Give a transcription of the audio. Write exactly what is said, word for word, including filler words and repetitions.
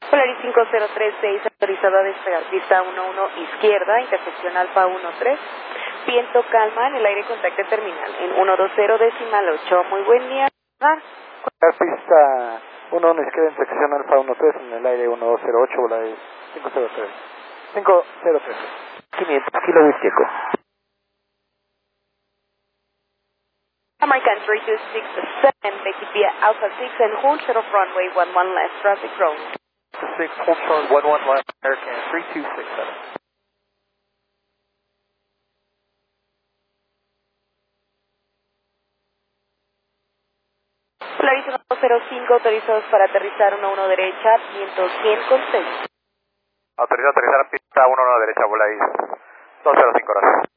Polaris cinco cero tres seis, autorizado a despegar, pista uno uno izquierda, intersección Alfa uno tres, viento calma, en el aire contacto terminal, en uno dos cero decimal ocho, muy buen día. Ah, Pista uno uno izquierda, intersección Alfa uno tres, en el aire uno dos cero ocho, Volaris cinco cero tres. cinco cero tres. quinientos kilo Checo. American three two six seven, make it via Alpha six and hold shuttle runway one one left, traffic road. six, hold short one one left, American three two six seven. Polaris uno cero cinco, autorizados para aterrizar uno uno derecha, viento cien con seis. Autorizado a aterrizar en pista uno uno derecha, Volaris dos cero cinco, gracias.